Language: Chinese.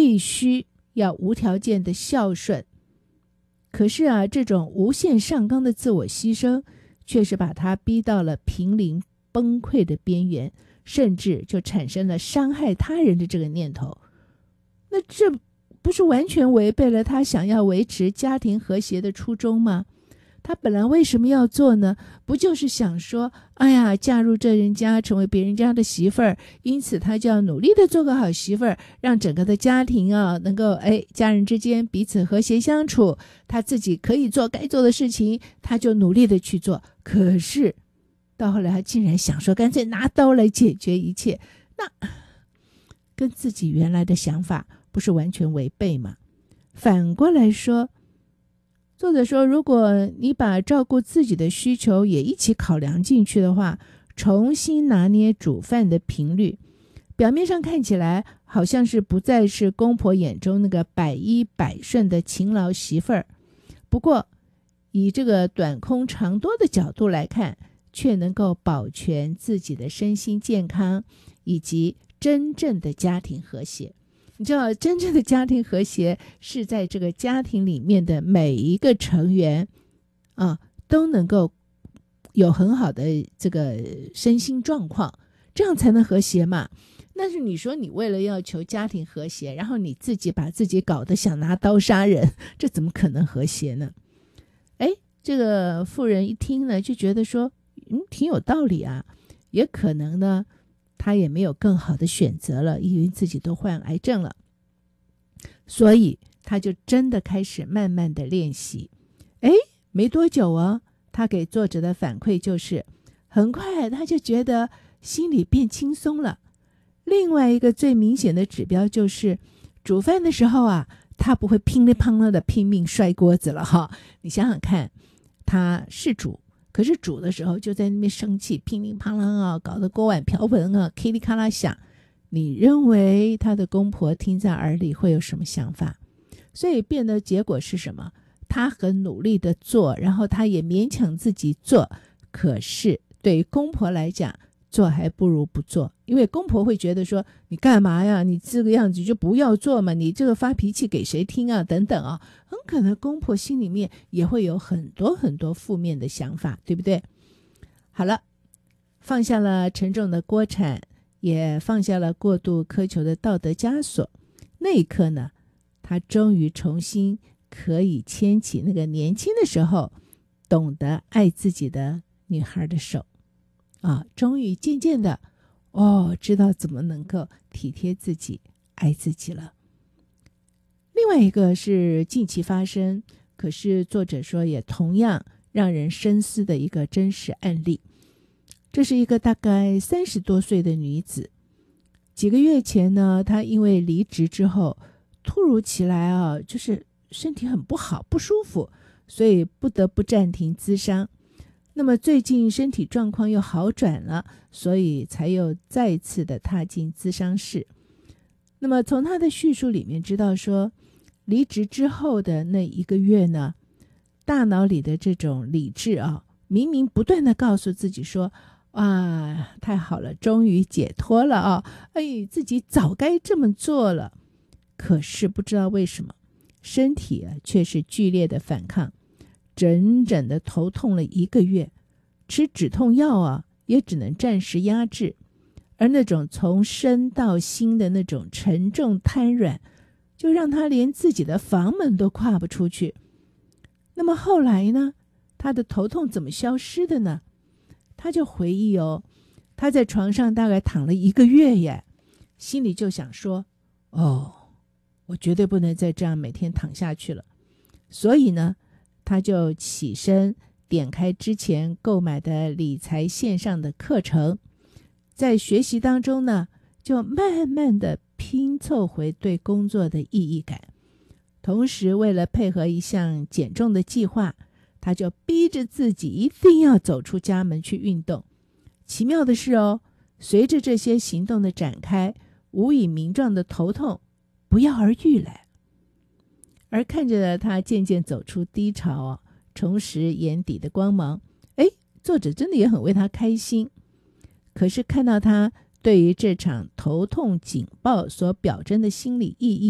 必须要无条件的孝顺。可是啊，这种无限上纲的自我牺牲，却是把他逼到了濒临崩溃的边缘，甚至就产生了伤害他人的这个念头。那这不是完全违背了他想要维持家庭和谐的初衷吗？他本来为什么要做呢？不就是想说，哎呀，嫁入这人家，成为别人家的媳妇儿，因此他就要努力的做个好媳妇儿，让整个的家庭啊能够家人之间彼此和谐相处，他自己可以做该做的事情，他就努力的去做。可是到后来他竟然想说，干脆拿刀来解决一切，那跟自己原来的想法不是完全违背吗？反过来说，作者说，如果你把照顾自己的需求也一起考量进去的话，重新拿捏煮饭的频率，表面上看起来好像是不再是公婆眼中那个百依百顺的勤劳媳妇儿，不过以这个短空长多的角度来看，却能够保全自己的身心健康以及真正的家庭和谐。你知道，真正的家庭和谐是在这个家庭里面的每一个成员都能够有很好的这个身心状况，这样才能和谐嘛。但是你说你为了要求家庭和谐，然后你自己把自己搞得想拿刀杀人，这怎么可能和谐呢？这个妇人一听呢，就觉得说挺有道理啊，也可能呢他也没有更好的选择了，因为自己都患癌症了，所以他就真的开始慢慢的练习。没多久他给作者的反馈就是很快他就觉得心里变轻松了。另外一个最明显的指标就是煮饭的时候他不会乒里乓啷的拼命摔锅子了哈。你想想看，他是煮，可是煮的时候就在那边生气，乒铃乓啷搞得锅碗瓢盆噼里咔啦响。你认为他的公婆听在耳里会有什么想法？所以变得结果是什么？他很努力的做，然后他也勉强自己做，可是对于公婆来讲，做还不如不做。因为公婆会觉得说，你干嘛呀？你这个样子就不要做嘛，你这个发脾气给谁听啊？等等很可能公婆心里面也会有很多很多负面的想法，对不对？好了，放下了沉重的锅铲，也放下了过度苛求的道德枷锁，那一刻呢，他终于重新可以牵起那个年轻的时候懂得爱自己的女孩的手终于渐渐的知道怎么能够体贴自己，爱自己了。另外一个是近期发生，可是作者说也同样让人深思的一个真实案例。这是一个大概30多岁的女子，几个月前呢，她因为离职之后突如其来就是身体很不好，不舒服，所以不得不暂停咨商。那么最近身体状况又好转了，所以才又再次的踏进咨商室。那么从他的叙述里面知道说，离职之后的那1个月呢，大脑里的这种理智明明不断的告诉自己说，太好了，终于解脱了自己早该这么做了。可是不知道为什么，身体却是剧烈的反抗，整整的头痛了1个月，吃止痛药也只能暂时压制，而那种从身到心的那种沉重瘫软，就让他连自己的房门都跨不出去。那么后来呢，他的头痛怎么消失的呢？他就回忆他在床上大概躺了1个月耶，心里就想说，我绝对不能再这样每天躺下去了。所以呢，他就起身点开之前购买的理财线上的课程，在学习当中呢，就慢慢的拼凑回对工作的意义感。同时为了配合一项减重的计划，他就逼着自己一定要走出家门去运动。奇妙的是随着这些行动的展开，无以名状的头痛不药而愈来。而看着他渐渐走出低潮重拾眼底的光芒，作者真的也很为他开心。可是看到他对于这场头痛警报所表征的心理意义